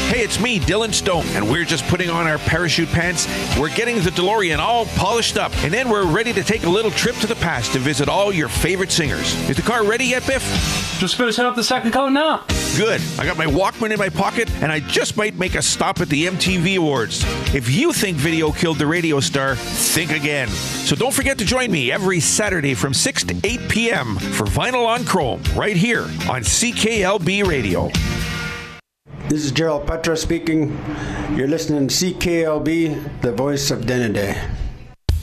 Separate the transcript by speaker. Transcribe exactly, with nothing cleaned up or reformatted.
Speaker 1: Hey, it's me, Dylan Stone, and we're just putting on our parachute pants. We're getting the DeLorean all polished up, and then we're ready to take a little trip to the past to visit all your favorite singers. Is the car ready yet, Biff?
Speaker 2: Just finishing up the second coat now.
Speaker 1: Good. I got my Walkman in my pocket, and I just might make a stop at the M T V Awards. If you think video killed the radio star, think again. So don't forget to join me every Saturday from six to eight p.m. for Vinyl on Chrome, right here on C K L B Radio.
Speaker 3: This is Gerald Petra speaking. You're listening to C K L B, the voice of Denendeh.